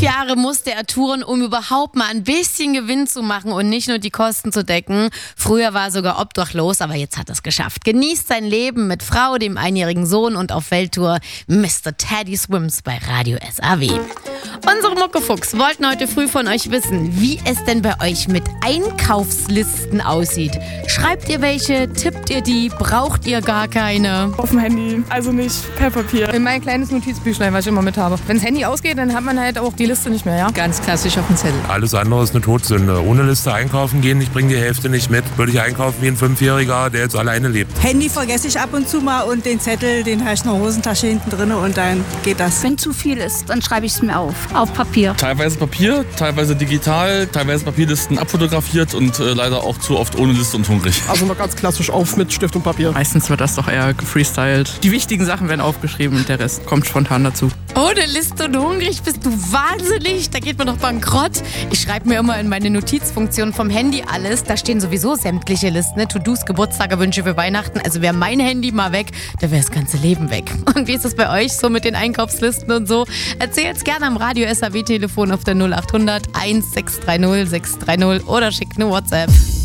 Jahre musste er touren, um überhaupt mal ein bisschen Gewinn zu machen und nicht nur die Kosten zu decken. Früher war er sogar obdachlos, aber jetzt hat er es geschafft. Genießt sein Leben mit Frau, dem einjährigen Sohn und auf Welttour. Mr. Teddy Swims bei Radio SAW. Unsere Muckefuchs wollten heute früh von euch wissen, wie es denn bei euch mit Einkaufslisten aussieht. Schreibt ihr welche? Tippt ihr die? Braucht ihr gar keine? Auf dem Handy, also nicht per Papier. In mein kleines Notizbüchlein, was ich immer mit habe. Wenn das Handy ausgeht, dann hat man halt auch die Liste nicht mehr, ja? Ganz klassisch auf dem Zettel. Alles andere ist eine Todsünde. Ohne Liste einkaufen gehen, ich bringe die Hälfte nicht mit. Würde ich einkaufen wie ein 5-Jähriger, der jetzt alleine lebt. Handy vergesse ich ab und zu mal und den Zettel, den habe ich in der Hosentasche hinten drin und dann geht das. Wenn zu viel ist, dann schreibe ich es mir auf Papier. Teilweise Papier, teilweise digital, teilweise Papierlisten abfotografiert und leider auch zu oft ohne Liste und hungrig. Also noch ganz klassisch auf mit Stift und Papier. Meistens wird das doch eher gefreestylt. Die wichtigen Sachen werden aufgeschrieben und der Rest kommt spontan dazu. Ohne Liste und hungrig bist du wahnsinnig. Da geht man doch bankrott. Ich schreibe mir immer in meine Notizfunktion vom Handy alles. Da stehen sowieso sämtliche Listen, ne? To-Dos, Geburtstage, Wünsche für Weihnachten. Also wäre mein Handy mal weg, da wäre das ganze Leben weg. Und wie ist es bei euch so mit den Einkaufslisten und so? Erzählt's gerne am Radio SAW-Telefon auf der 0800 1630 630 oder schickt eine WhatsApp.